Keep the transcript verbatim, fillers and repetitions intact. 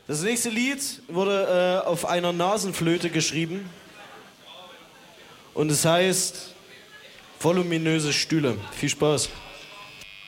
Das nächste Lied wurde äh, auf einer Nasenflöte geschrieben. Und es heißt Voluminöse Stühle. Viel Spaß.